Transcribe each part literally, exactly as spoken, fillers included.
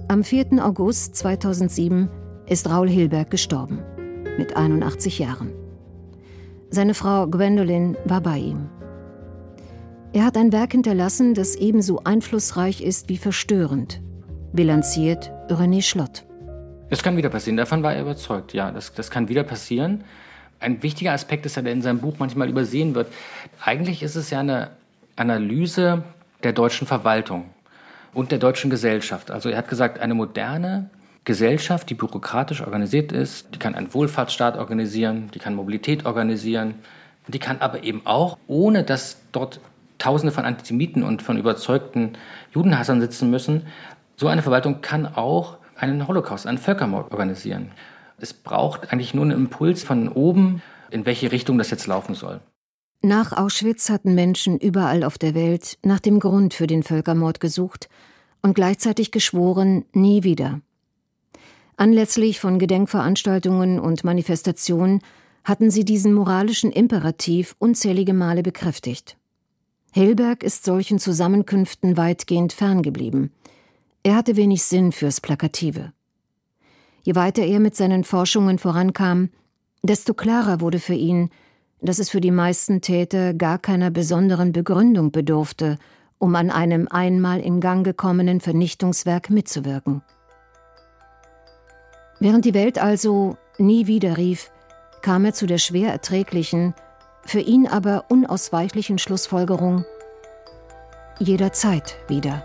Am vierten August zweitausendsieben ist Raoul Hilberg gestorben, mit einundachtzig Jahren. Seine Frau Gwendolyn war bei ihm. Er hat ein Werk hinterlassen, das ebenso einflussreich ist wie verstörend, bilanziert René Schlott. Es kann wieder passieren, davon war er überzeugt, ja, das, das kann wieder passieren. Ein wichtiger Aspekt ist ja, der in seinem Buch manchmal übersehen wird. Eigentlich ist es ja eine Analyse der deutschen Verwaltung und der deutschen Gesellschaft. Also er hat gesagt, eine moderne Gesellschaft, die bürokratisch organisiert ist, die kann einen Wohlfahrtsstaat organisieren, die kann Mobilität organisieren, die kann aber eben auch, ohne dass dort Tausende von Antisemiten und von überzeugten Judenhassern sitzen müssen, so eine Verwaltung kann auch einen Holocaust, einen Völkermord organisieren. Es braucht eigentlich nur einen Impuls von oben, in welche Richtung das jetzt laufen soll. Nach Auschwitz hatten Menschen überall auf der Welt nach dem Grund für den Völkermord gesucht und gleichzeitig geschworen, nie wieder. Anlässlich von Gedenkveranstaltungen und Manifestationen hatten sie diesen moralischen Imperativ unzählige Male bekräftigt. Hilberg ist solchen Zusammenkünften weitgehend ferngeblieben. Er hatte wenig Sinn fürs Plakative. Je weiter er mit seinen Forschungen vorankam, desto klarer wurde für ihn, dass es für die meisten Täter gar keiner besonderen Begründung bedurfte, um an einem einmal in Gang gekommenen Vernichtungswerk mitzuwirken. Während die Welt also nie wieder rief, kam er zu der schwer erträglichen, für ihn aber unausweichlichen Schlussfolgerung: jederzeit wieder.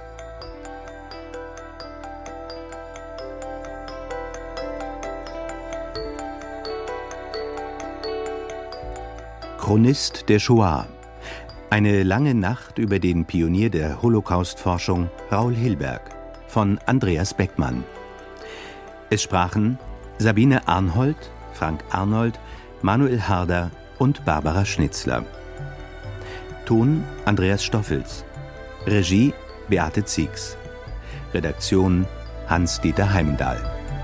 Chronist der Shoah. Eine lange Nacht über den Pionier der Holocaust-Forschung Raoul Hilberg von Andreas Beckmann. Es sprachen Sabine Arnhold, Frank Arnold, Manuel Harder und Barbara Schnitzler. Ton Andreas Stoffels. Regie Beate Ziegs. Redaktion Hans-Dieter Heimdahl.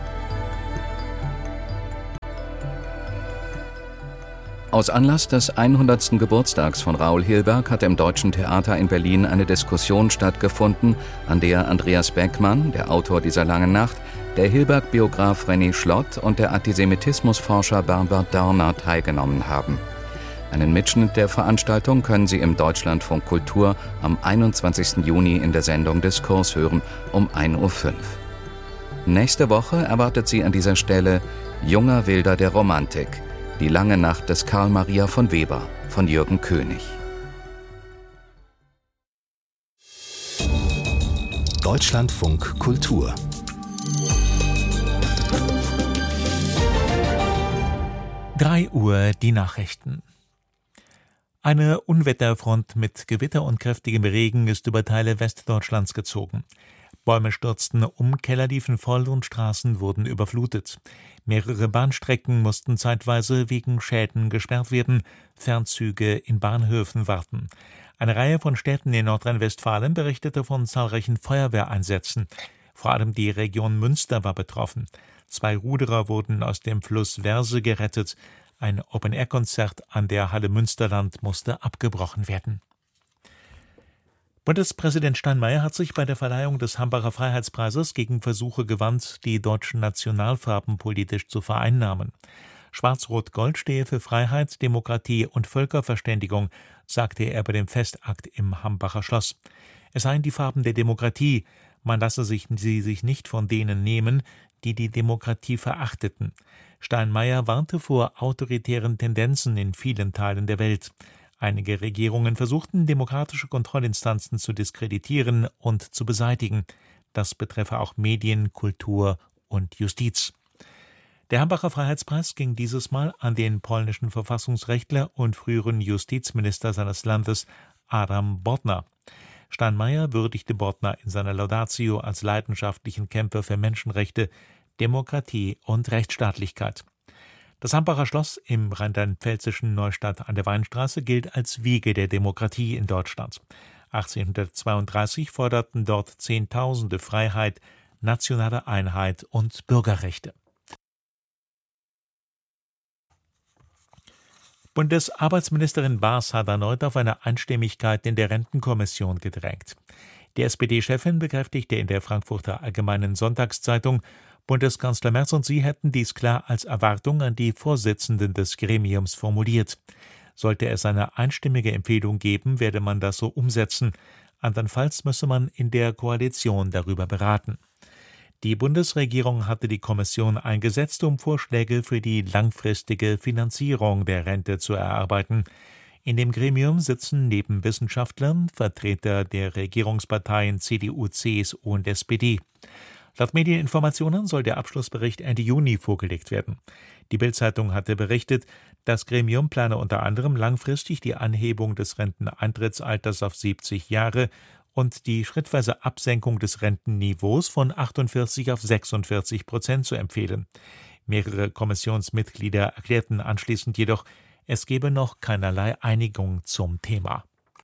Aus Anlass des hundertsten Geburtstags von Raoul Hilberg hat im Deutschen Theater in Berlin eine Diskussion stattgefunden, an der Andreas Beckmann, der Autor dieser langen Nacht, der Hilberg-Biograf René Schlott und der Antisemitismusforscher Bernhard Dörner teilgenommen haben. Einen Mitschnitt der Veranstaltung können Sie im Deutschlandfunk Kultur am einundzwanzigsten Juni in der Sendung Diskurs hören um ein Uhr fünf. Nächste Woche erwartet Sie an dieser Stelle Junger Wilder der Romantik, die lange Nacht des Karl Maria von Weber von Jürgen König. Deutschlandfunk Kultur. drei Uhr die Nachrichten. Eine Unwetterfront mit Gewitter und kräftigem Regen ist über Teile Westdeutschlands gezogen. Bäume stürzten um, Keller liefen voll und Straßen wurden überflutet. Mehrere Bahnstrecken mussten zeitweise wegen Schäden gesperrt werden, Fernzüge in Bahnhöfen warten. Eine Reihe von Städten in Nordrhein-Westfalen berichtete von zahlreichen Feuerwehreinsätzen. Vor allem die Region Münster war betroffen. Zwei Ruderer wurden aus dem Fluss Verse gerettet. Ein Open-Air-Konzert an der Halle Münsterland musste abgebrochen werden. Bundespräsident Steinmeier hat sich bei der Verleihung des Hambacher Freiheitspreises gegen Versuche gewandt, die deutschen Nationalfarben politisch zu vereinnahmen. Schwarz-Rot-Gold stehe für Freiheit, Demokratie und Völkerverständigung, sagte er bei dem Festakt im Hambacher Schloss. Es seien die Farben der Demokratie, man lasse sich sie sich nicht von denen nehmen, die die Demokratie verachteten. Steinmeier warnte vor autoritären Tendenzen in vielen Teilen der Welt. Einige Regierungen versuchten, demokratische Kontrollinstanzen zu diskreditieren und zu beseitigen. Das betreffe auch Medien, Kultur und Justiz. Der Hambacher Freiheitspreis ging dieses Mal an den polnischen Verfassungsrechtler und früheren Justizminister seines Landes, Adam Bodnar. Steinmeier würdigte Bodnar in seiner Laudatio als leidenschaftlichen Kämpfer für Menschenrechte, Demokratie und Rechtsstaatlichkeit. Das Hambacher Schloss im rheinland-pfälzischen Neustadt an der Weinstraße gilt als Wiege der Demokratie in Deutschland. achtzehnhundertzweiunddreißig forderten dort Zehntausende Freiheit, nationale Einheit und Bürgerrechte. Bundesarbeitsministerin Baas hat erneut auf eine Einstimmigkeit in der Rentenkommission gedrängt. Die S P D-Chefin bekräftigte in der Frankfurter Allgemeinen Sonntagszeitung, Bundeskanzler Merz und sie hätten dies klar als Erwartung an die Vorsitzenden des Gremiums formuliert. Sollte es eine einstimmige Empfehlung geben, werde man das so umsetzen. Andernfalls müsse man in der Koalition darüber beraten. Die Bundesregierung hatte die Kommission eingesetzt, um Vorschläge für die langfristige Finanzierung der Rente zu erarbeiten. In dem Gremium sitzen neben Wissenschaftlern Vertreter der Regierungsparteien C D U, C S U und S P D. Laut Medieninformationen soll der Abschlussbericht Ende Juni vorgelegt werden. Die Bild-Zeitung hatte berichtet, das Gremium plane unter anderem langfristig die Anhebung des Renteneintrittsalters auf siebzig Jahre und die schrittweise Absenkung des Rentenniveaus von achtundvierzig auf sechsundvierzig Prozent zu empfehlen. Mehrere Kommissionsmitglieder erklärten anschließend jedoch, es gebe noch keinerlei Einigung zum Thema.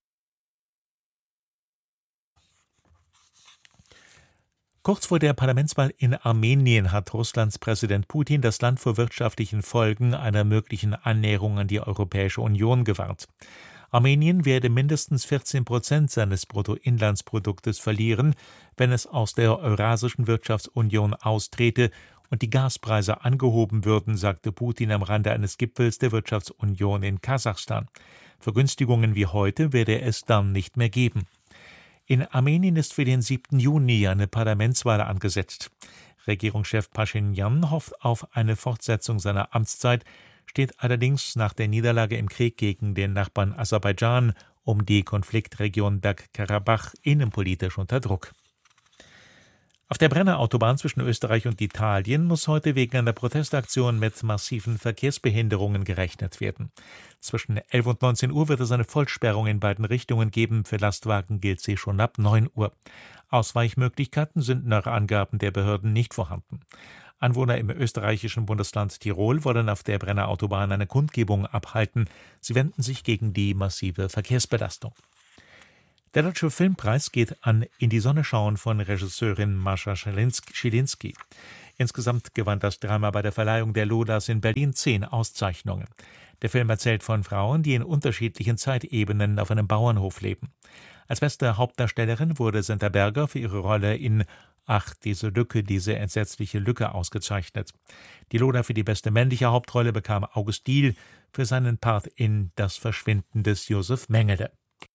Kurz vor der Parlamentswahl in Armenien hat Russlands Präsident Putin das Land vor wirtschaftlichen Folgen einer möglichen Annäherung an die Europäische Union gewarnt. Armenien werde mindestens vierzehn Prozent seines Bruttoinlandsproduktes verlieren, wenn es aus der Eurasischen Wirtschaftsunion austrete und die Gaspreise angehoben würden, sagte Putin am Rande eines Gipfels der Wirtschaftsunion in Kasachstan. Vergünstigungen wie heute werde es dann nicht mehr geben. In Armenien ist für den siebten Juni eine Parlamentswahl angesetzt. Regierungschef Paschinjan hofft auf eine Fortsetzung seiner Amtszeit, steht allerdings nach der Niederlage im Krieg gegen den Nachbarn Aserbaidschan um die Konfliktregion Bergkarabach innenpolitisch unter Druck. Auf der Brenner-Autobahn zwischen Österreich und Italien muss heute wegen einer Protestaktion mit massiven Verkehrsbehinderungen gerechnet werden. Zwischen elf und neunzehn Uhr wird es eine Vollsperrung in beiden Richtungen geben. Für Lastwagen gilt sie schon ab neun Uhr. Ausweichmöglichkeiten sind nach Angaben der Behörden nicht vorhanden. Anwohner im österreichischen Bundesland Tirol wollen auf der Brenner-Autobahn eine Kundgebung abhalten. Sie wenden sich gegen die massive Verkehrsbelastung. Der Deutsche Filmpreis geht an In die Sonne schauen von Regisseurin Mascha Schilinski. Insgesamt gewann das Drama bei der Verleihung der Lodas in Berlin zehn Auszeichnungen. Der Film erzählt von Frauen, die in unterschiedlichen Zeitebenen auf einem Bauernhof leben. Als beste Hauptdarstellerin wurde Senta Berger für ihre Rolle in Ach, diese Lücke, diese entsetzliche Lücke ausgezeichnet. Die Loda für die beste männliche Hauptrolle bekam August Diehl für seinen Part in Das Verschwinden des Josef Mengele.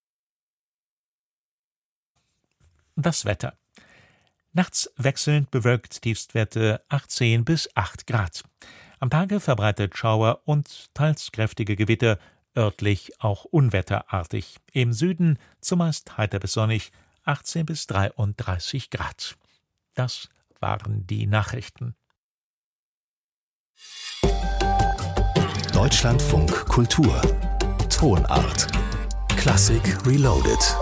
Das Wetter. Nachts wechselnd bewölkt, Tiefstwerte achtzehn bis acht Grad. Am Tage verbreitet Schauer und teils kräftige Gewitter, örtlich auch unwetterartig. Im Süden zumeist heiter bis sonnig, achtzehn bis dreiunddreißig Grad. Das waren die Nachrichten. Deutschlandfunk Kultur. Tonart. Klassik Reloaded.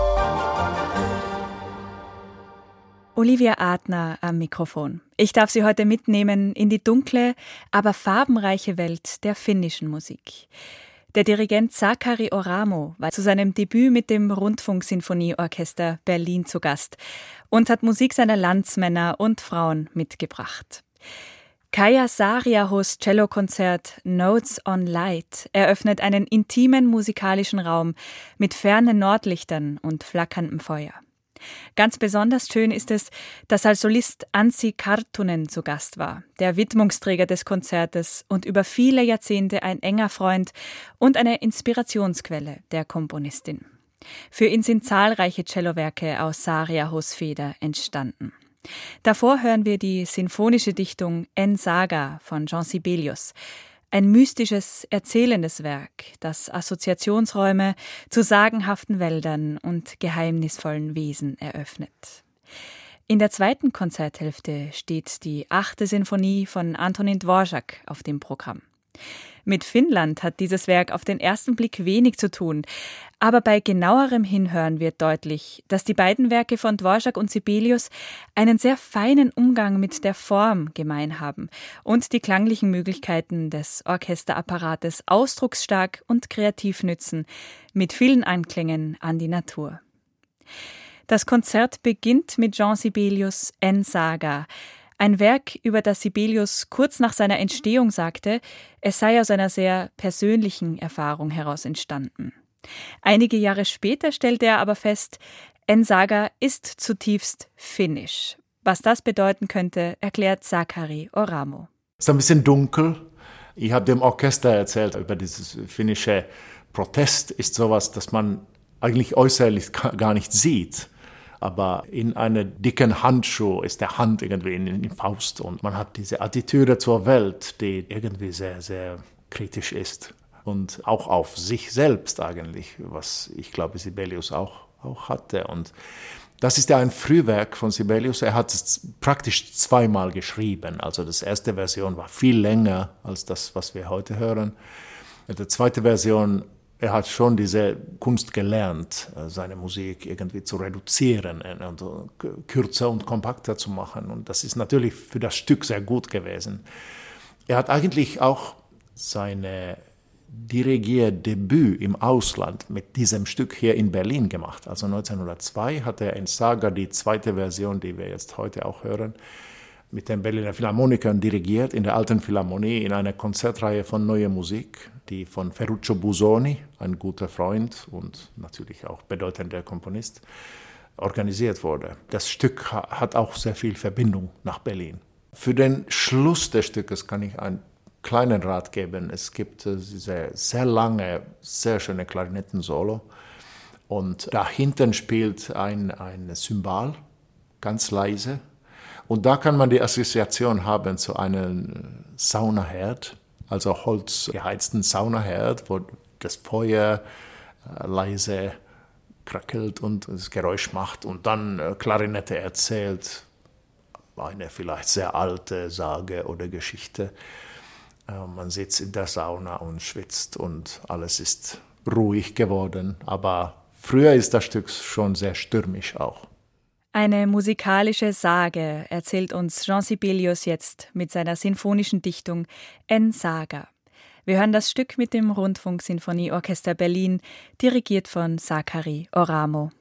Olivia Adner am Mikrofon. Ich darf Sie heute mitnehmen in die dunkle, aber farbenreiche Welt der finnischen Musik. Der Dirigent Sakari Oramo war zu seinem Debüt mit dem Rundfunksinfonieorchester Berlin zu Gast und hat Musik seiner Landsmänner und Frauen mitgebracht. Kaija Saariahos Cellokonzert Notes on Light eröffnet einen intimen musikalischen Raum mit fernen Nordlichtern und flackerndem Feuer. Ganz besonders schön ist es, dass als Solist Anssi Karttunen zu Gast war, der Widmungsträger des Konzertes und über viele Jahrzehnte ein enger Freund und eine Inspirationsquelle der Komponistin. Für ihn sind zahlreiche Cellowerke aus Saariahos Feder entstanden. Davor hören wir die sinfonische Dichtung En Saga von Jean Sibelius. Ein mystisches, erzählendes Werk, das Assoziationsräume zu sagenhaften Wäldern und geheimnisvollen Wesen eröffnet. In der zweiten Konzerthälfte steht die achte Sinfonie von Antonín Dvořák auf dem Programm. Mit Finnland hat dieses Werk auf den ersten Blick wenig zu tun, aber bei genauerem Hinhören wird deutlich, dass die beiden Werke von Dvořák und Sibelius einen sehr feinen Umgang mit der Form gemein haben und die klanglichen Möglichkeiten des Orchesterapparates ausdrucksstark und kreativ nützen, mit vielen Anklängen an die Natur. Das Konzert beginnt mit Jean Sibelius' En Saga, ein Werk, über das Sibelius kurz nach seiner Entstehung sagte, es sei aus einer sehr persönlichen Erfahrung heraus entstanden. Einige Jahre später stellte er aber fest, En Saga ist zutiefst finnisch. Was das bedeuten könnte, erklärt Sakari Oramo. Es ist ein bisschen dunkel. Ich habe dem Orchester erzählt über dieses finnische Protest. Ist sowas, das man eigentlich äußerlich gar nicht sieht. Aber in einer dicken Handschuh ist der Hand irgendwie in die Faust. Und man hat diese Attitüde zur Welt, die irgendwie sehr, sehr kritisch ist. Und auch auf sich selbst eigentlich, was ich glaube Sibelius auch, auch hatte. Und das ist ja ein Frühwerk von Sibelius. Er hat es praktisch zweimal geschrieben. Also die erste Version war viel länger als das, was wir heute hören. Die zweite Version, er hat schon diese Kunst gelernt, seine Musik irgendwie zu reduzieren und kürzer und kompakter zu machen. Und das ist natürlich für das Stück sehr gut gewesen. Er hat eigentlich auch seine Dirigierdebüt im Ausland mit diesem Stück hier in Berlin gemacht. Also neunzehnhundertzwei hat er in Saga die zweite Version, die wir jetzt heute auch hören, mit den Berliner Philharmonikern dirigiert in der Alten Philharmonie in einer Konzertreihe von Neue Musik, die von Ferruccio Busoni, ein guter Freund und natürlich auch bedeutender Komponist, organisiert wurde. Das Stück hat auch sehr viel Verbindung nach Berlin. Für den Schluss des Stückes kann ich einen kleinen Rat geben. Es gibt diese sehr lange, sehr schöne Klarinetten-Solo und da hinten spielt ein, ein Cymbal, ganz leise. Und da kann man die Assoziation haben zu einem Saunaherd, also holzgeheizten Saunaherd, wo das Feuer leise krackelt und das Geräusch macht und dann Klarinette erzählt, eine vielleicht sehr alte Sage oder Geschichte. Man sitzt in der Sauna und schwitzt und alles ist ruhig geworden. Aber früher ist das Stück schon sehr stürmisch auch. Eine musikalische Sage erzählt uns Jean Sibelius jetzt mit seiner sinfonischen Dichtung En Saga. Wir hören das Stück mit dem Rundfunksinfonieorchester Berlin, dirigiert von Sakari Oramo.